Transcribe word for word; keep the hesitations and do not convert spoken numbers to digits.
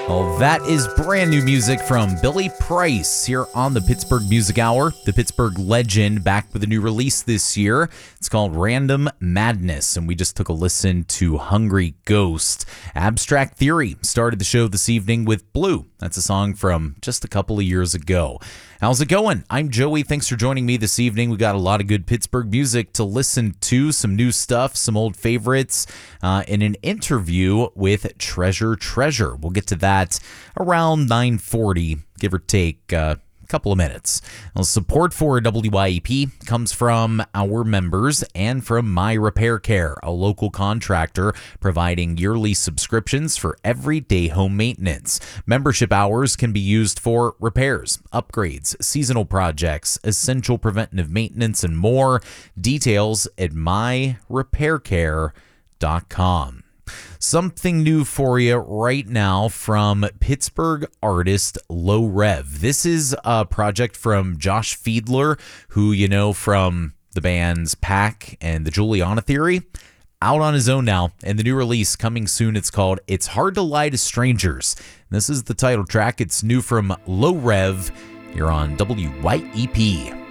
Well, that is brand new music from Billy Price here on the Pittsburgh Music Hour. The Pittsburgh legend back with a new release this year. It's called Random Madness, and we just took a listen to Hungry Ghost. Abstract Theory started the show this evening with Blue. That's a song from just a couple of years ago. How's it going? I'm Joey. Thanks for joining me this evening. We got a lot of good Pittsburgh music to listen to, some new stuff, some old favorites, uh, and an interview with Treasure Treasure. We'll get to that around nine forty, give or take uh, a couple of minutes. Well, support for W Y E P comes from our members and from My Repair Care, a local contractor providing yearly subscriptions for everyday home maintenance. Membership hours can be used for repairs, upgrades, seasonal projects, essential preventative maintenance, and more. Details at my repair care dot com. Something new for you right now from Pittsburgh artist Low Rev. This is a project from Josh Fiedler, who you know from the bands Pack and the Juliana Theory. Out on his own now, and the new release coming soon. It's called It's Hard to Lie to Strangers. This is the title track. It's new from Low Rev. You're on W Y E P.